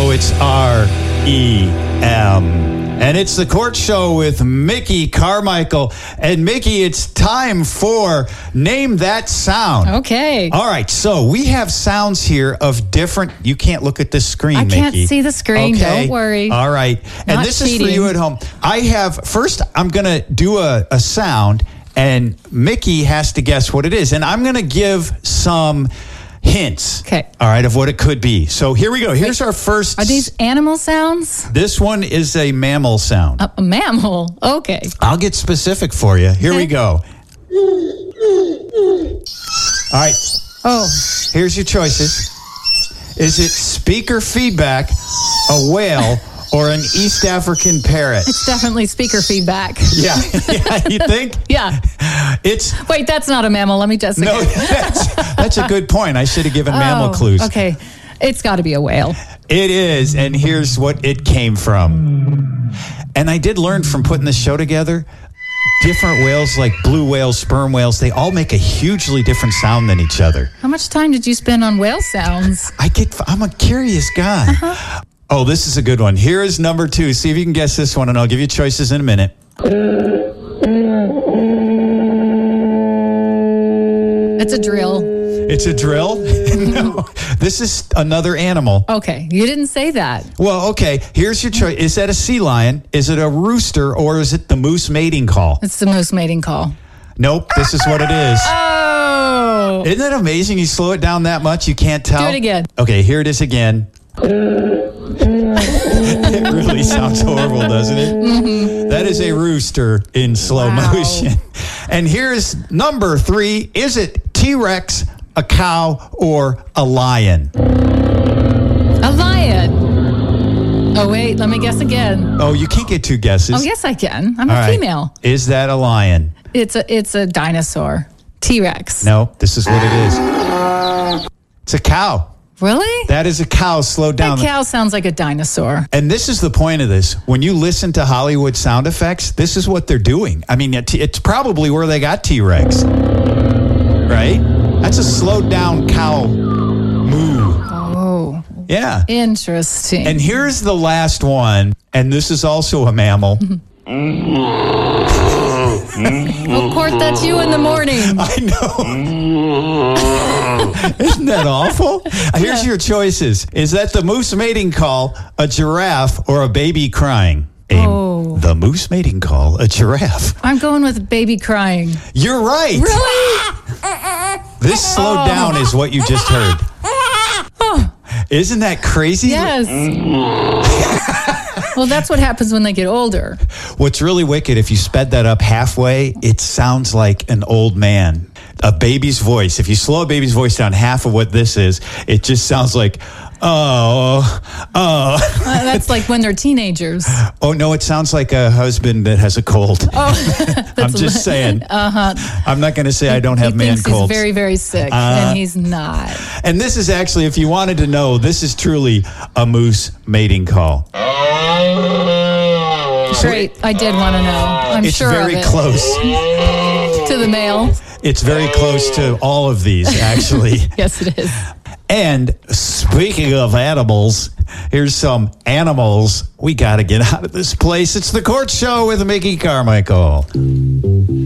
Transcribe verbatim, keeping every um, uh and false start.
know it's R E M. And it's the Court Show with Mickey Carmichael. And Mickey, it's time for Name That Sound. Okay. All right, so we have sounds here of different... You can't look at the screen, I Mickey. can't see the screen, okay. Don't worry. All right. And Not this cheating. is for you at home. I have... First, I'm going to do a, a sound, and Mickey has to guess what it is. And I'm going to give some... hints. Okay. All right, of what it could be. So here we go. Here's our first. Are these animal sounds? This one is a mammal sound. A, a mammal. Okay. I'll get specific for you. Here Okay. we go. All right. Oh. Here's your choices. Is it speaker feedback, a whale, or an East African parrot? It's definitely speaker feedback. Yeah. Yeah, you think? Yeah. It's Wait, that's not a mammal. Let me just. no. That's, that's a good point. I should have given mammal Oh, clues. Okay. It's got to be a whale. It is, and here's what it came from. And I did learn from putting this show together, different whales like blue whales, sperm whales, they all make a hugely different sound than each other. How much time did you spend on whale sounds? I get, I'm a curious guy. Uh-huh. Oh, this is a good one. Here is number two. See if you can guess this one, and I'll give you choices in a minute. It's a drill. It's a drill? No. This is another animal. Okay. You didn't say that. Well, okay. Here's your choice. Is that a sea lion? Is it a rooster? Or is it the moose mating call? It's the moose mating call. Nope. This is what it is. Oh. Isn't that amazing? You slow it down that much, you can't tell? Do it again. Okay, here it is again. It really sounds horrible, doesn't it? Mm-hmm. That is a rooster in slow Wow. motion. And here's number three. Is it T-Rex, a cow, or a lion? A lion. Oh, wait. Let me guess again. Oh, you can't get two guesses. Oh, yes, I can. I'm All a right. female. Is that a lion? It's a it's a dinosaur. T-Rex. No, this is what it is. It's a cow. Really? That is a cow slowed down. That cow sounds like a dinosaur. And this is the point of this. When you listen to Hollywood sound effects, this is what they're doing. I mean, it- it's probably where they got T-Rex. Right? That's a slowed down cow moo. Oh, Yeah. interesting. And here's the last one, and this is also a mammal. Well, Court, that's you in the morning. I know. Isn't that awful? Here's your choices. Is that the moose mating call, a giraffe, or a baby crying? A, Oh. The moose mating call, a giraffe. I'm going with baby crying. You're right. Really? This slowed down is what you just heard. Isn't that crazy? Yes. Well, that's what happens when they get older. What's really wicked, if you sped that up halfway, it sounds like an old man. A baby's voice. If you slow a baby's voice down half of what this is, it just sounds like, oh, oh. Uh, that's like when they're teenagers. Oh, no, it sounds like a husband that has a cold. Oh, I'm just saying. Uh-huh. I'm not going to say I don't have he man thinks colds. He's very, very sick, Uh, and he's not. And this is actually, if you wanted to know, this is truly a moose mating call. Great. I did want to know. I'm It's sure very of it. close. To the male. It's very close to all of these, actually. Yes, it is. And speaking of animals, here's some animals. We got to get out of this place. It's the Court Show with Mickey Carmichael.